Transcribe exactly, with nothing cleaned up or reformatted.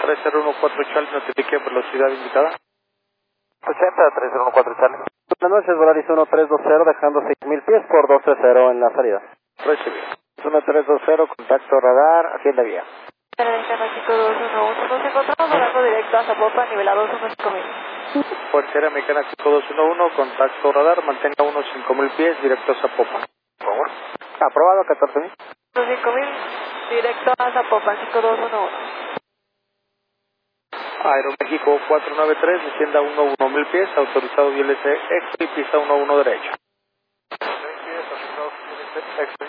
tres cero uno cuatro Charlie, notifique velocidad indicada. ochenta, tres cero uno cuatro Charlie. Buenas noches, Volaris uno tres dos cero, dejando seis mil pies por dos tres cero en la salida. Recibido. uno tres dos cero, contacto radar, aquí en la vía. cinco dos uno uno, nos encontramos volando directo a Zapopan, nivelados uno cinco mil. Fuerza Aérea Mexicana cinco dos uno uno, contacto radar, mantenga unos cinco mil pies, directo a Zapopan. Por favor. Aprobado, catorce mil. cinco mil, directo a Zapopan, cinco dos uno uno. Aeroméxico cuatro nueve tres, descienda uno uno mil pies, autorizado I L C extra y pista uno uno derecho. Extra.